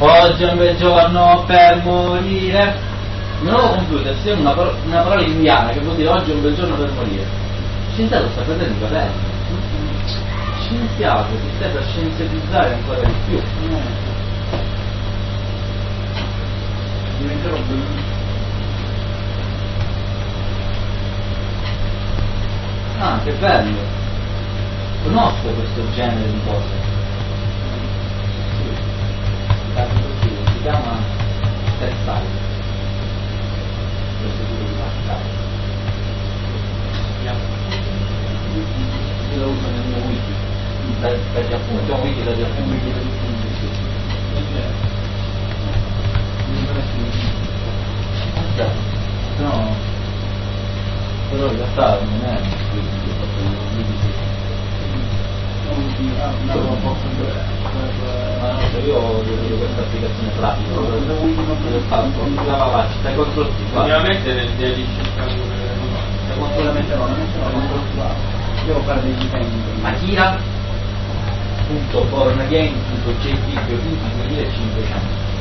Oggi è un bel giorno per morire. Il nuovo computer sia una parola indiana che vuol dire oggi è un bel giorno per morire. Scienziato sta perdendo i capelli. Scienziato si stai per scienziatizzare ancora di più. Diventerò bellissimo. Ah, che bello. Conosco questo genere di cose. Si chiama Textile. Questo tipo di pasta. Io lo uso nel mio wiki. Per Giappone. C'è un wiki da Giappone. No, però in realtà non è un wiki, ho fatto un wiki. Io ho questa applicazione pratica, stai contro tutti, ovviamente nel devi cercare devo fare dei disegni. Akira.bornagain.jpg 2500